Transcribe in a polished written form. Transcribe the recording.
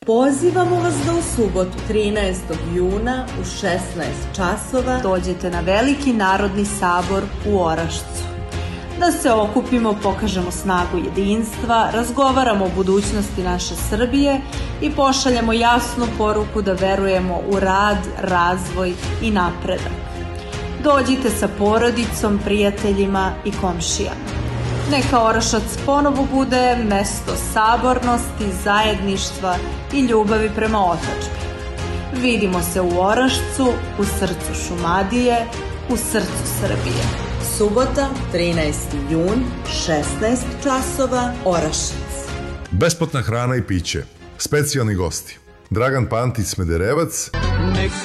Pozivamo vas da u subotu 13. juna u 16 časova dođete na Veliki narodni sabor u Orašcu. Da se okupimo, pokažemo snagu jedinstva, razgovaramo o budućnosti naše Srbije i pošaljemo jasnu poruku da verujemo u rad, razvoj i napredak. Dođite sa porodicom, prijateljima i komšijama. Neka Orašac ponovo bude mesto sabornosti, zajedništva i ljubavi prema otadžbini. Vidimo se u Orašcu, u srcu Šumadije, u srcu Srbije. Subota, 13. jun, 16 časova, Orašac. Besplatna hrana i piće. Specijalni gosti. Dragan Pantić Smederevac.